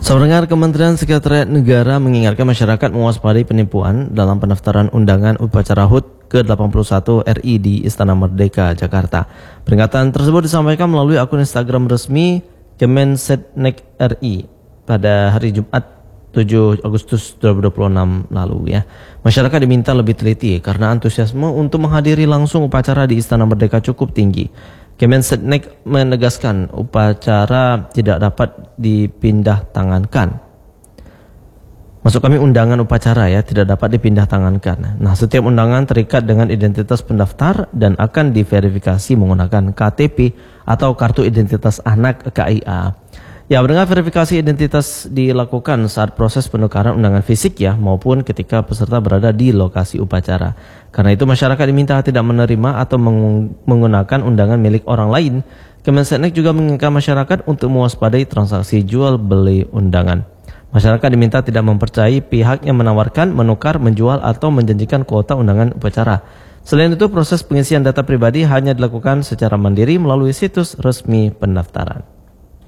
Saudara, Kementerian Sekretariat Negara mengingatkan masyarakat mewaspadai penipuan dalam pendaftaran undangan upacara HUT ke-81 RI di Istana Merdeka, Jakarta. Peringatan tersebut disampaikan melalui akun Instagram resmi Kemensetnek RI pada hari Jumat 7 Agustus 2026 lalu ya. Masyarakat diminta lebih teliti karena antusiasme untuk menghadiri langsung upacara di Istana Merdeka cukup tinggi. Kemensetnek menegaskan upacara tidak dapat dipindah tangankan. Maksud kami undangan upacara ya tidak dapat dipindah tangankan. Nah, setiap undangan terikat dengan identitas pendaftar dan akan diverifikasi menggunakan KTP atau kartu identitas anak KIA. Ya, dengan verifikasi identitas dilakukan saat proses penukaran undangan fisik ya maupun ketika peserta berada di lokasi upacara. Karena itu masyarakat diminta tidak menerima atau menggunakan undangan milik orang lain. Kemensetnek juga mengingatkan masyarakat untuk mewaspadai transaksi jual beli undangan. Masyarakat diminta tidak mempercayai pihak yang menawarkan, menukar, menjual atau menjanjikan kuota undangan upacara. Selain itu, proses pengisian data pribadi hanya dilakukan secara mandiri melalui situs resmi pendaftaran.